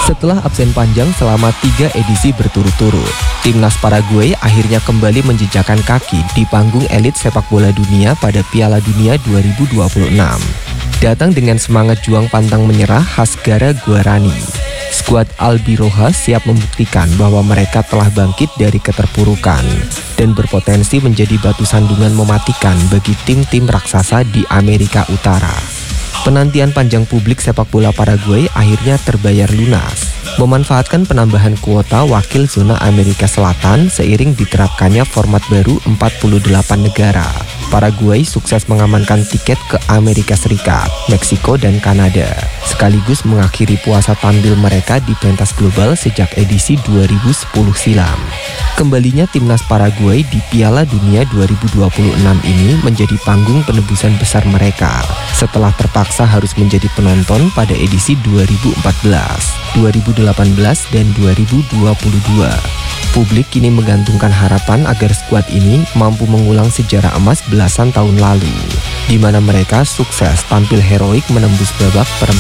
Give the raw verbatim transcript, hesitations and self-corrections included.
Setelah absen panjang selama tiga edisi berturut-turut, timnas Paraguay akhirnya kembali menjejakkan kaki di panggung elit sepak bola dunia pada Piala Dunia dua ribu dua puluh enam. Datang dengan semangat juang pantang menyerah khas Gara Guarani, skuad Albiroja siap membuktikan bahwa mereka telah bangkit dari keterpurukan dan berpotensi menjadi batu sandungan mematikan bagi tim-tim raksasa di Amerika Utara. Penantian panjang publik sepak bola Paraguay akhirnya terbayar lunas. Memanfaatkan penambahan kuota wakil zona Amerika Selatan seiring diterapkannya format baru empat puluh delapan negara. Paraguay sukses mengamankan tiket ke Amerika Serikat, Meksiko, dan Kanada, sekaligus mengakhiri puasa tampil mereka di pentas global sejak edisi dua ribu sepuluh silam. Kembalinya timnas Paraguay di Piala Dunia dua ribu dua puluh enam ini menjadi panggung penebusan besar mereka setelah terpaksa harus menjadi penonton pada edisi dua ribu empat belas, dua ribu delapan belas, dan dua ribu dua puluh dua. Publik kini menggantungkan harapan agar skuad ini mampu mengulang sejarah emas belasan tahun lalu, di mana mereka sukses tampil heroik menembus babak perempat